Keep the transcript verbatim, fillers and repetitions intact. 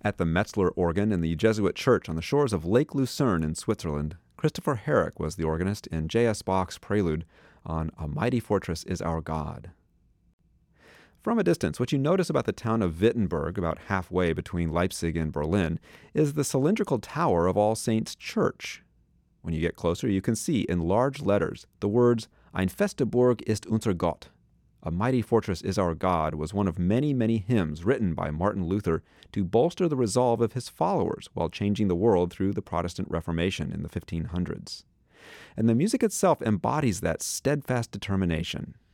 At the Metzler organ in the Jesuit church on the shores of Lake Lucerne in Switzerland, Christopher Herrick was the organist in J S. Bach's prelude on A Mighty Fortress is Our God. From a distance, what you notice about the town of Wittenberg, about halfway between Leipzig and Berlin, is the cylindrical tower of All Saints Church. When you get closer, you can see in large letters the words, Ein feste Burg ist unser Gott. A Mighty Fortress is Our God was one of many, many hymns written by Martin Luther to bolster the resolve of his followers while changing the world through the Protestant Reformation in the fifteen hundreds. And the music itself embodies that steadfast determination.